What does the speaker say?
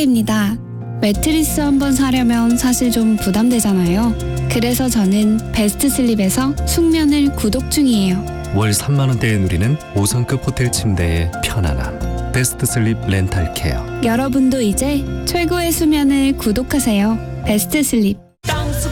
꿀템입니다. 매트리스 한번 사려면 사실 좀 부담되잖아요. 그래서 저는 베스트 슬립에서 숙면을 구독 중이에요. 월 3만 원대에 누리는 5성급 호텔 침대의 편안함. 베스트 슬립 렌탈 케어. 여러분도 이제 최고의 수면을 구독하세요. 베스트 슬립.